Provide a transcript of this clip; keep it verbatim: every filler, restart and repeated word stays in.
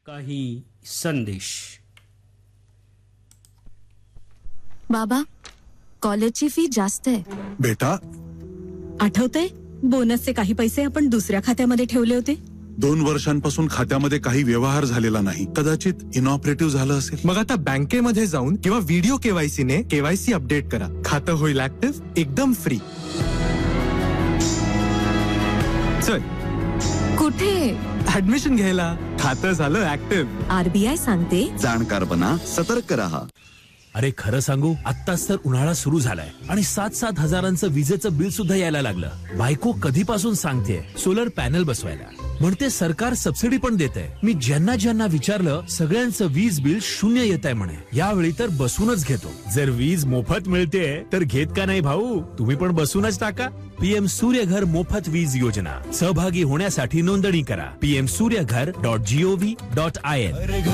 काही संदेश. बाबा, कॉलेजची फी जास्त आहे. बेटा, आठवतंय बोनसचे काही पैसे आपण दुसऱ्या खात्यामध्ये ठेवले होते. दोन वर्षांपासून खात्यामध्ये काही व्यवहार झालेला नाही. कदाचित इनऑपरेटिव्ह झालं असेल. मग आता बँकेमध्ये जाऊन किंवा व्हिडिओ केवायसी ने केवायसी अपडेट करा. खातं होईल ऍक्टिव्ह एकदम फ्री. चल, कुठे? ऍडमिशन घ्यायला. खातं झालं ऍक्टिव्ह. आरबीआय सांगते, जाणकार बना, सतर्क रहा. अरे खरं सांगू, आत्ताच तर उन्हाळा सुरू झालाय आणि सात सात हजारांचं विजेचं बिल सुद्धा यायला लागलं. बायको कधीपासून सांगते सोलर पॅनल बसवायला, म्हणते सरकार सबसिडी पण देतंय. मी ज्यांना ज्यांना विचारलं सगळ्यांचं वीज बिल शून्य येत आहे म्हणे. यावेळी तर बसूनच घेतो. जर वीज मोफत मिळते तर घेत का नाही भाऊ? तुम्ही पण बसूनच टाका. पीएम सूर्यघर मोफत वीज योजना. सहभागी होण्यासाठी नोंदणी करा. PM Surya Ghar dot G O V dot I N.